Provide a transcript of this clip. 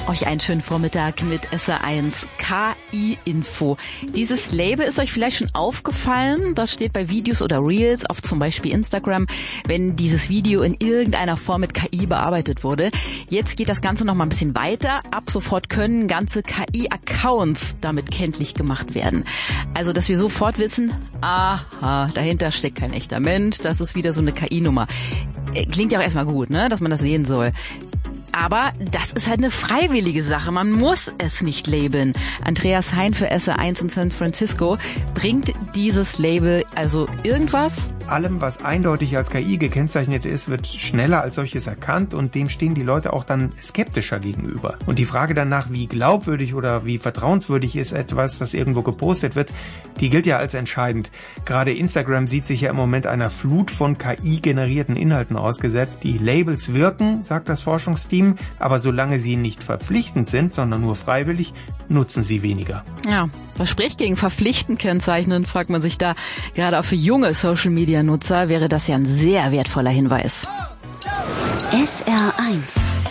Euch einen schönen Vormittag mit SR1 KI-Info. Dieses Label ist euch vielleicht schon aufgefallen. Das steht bei Videos oder Reels auf zum Beispiel Instagram, wenn dieses Video in irgendeiner Form mit KI bearbeitet wurde. Jetzt geht das Ganze noch mal ein bisschen weiter. Ab sofort können ganze KI-Accounts damit kenntlich gemacht werden. Also, dass wir sofort wissen, aha, dahinter steckt kein echter Mensch, das ist wieder so eine KI-Nummer. Klingt ja auch erstmal gut, ne, dass man das sehen soll. Aber das ist halt eine freiwillige Sache. Man muss es nicht labeln. Andreas Hein für SR1 in San Francisco bringt dieses Label also irgendwas? Allem, was eindeutig als KI gekennzeichnet ist, wird schneller als solches erkannt und dem stehen die Leute auch dann skeptischer gegenüber. Und die Frage danach, wie glaubwürdig oder wie vertrauenswürdig ist etwas, das irgendwo gepostet wird, die gilt ja als entscheidend. Gerade Instagram sieht sich ja im Moment einer Flut von KI-generierten Inhalten ausgesetzt. Die Labels wirken, sagt das Forschungsteam, aber solange sie nicht verpflichtend sind, sondern nur freiwillig, nutzen sie weniger. Ja, was spricht gegen verpflichtend kennzeichnen, fragt man sich da. Gerade auch für junge Social-Media-Nutzer wäre das ja ein sehr wertvoller Hinweis. SR1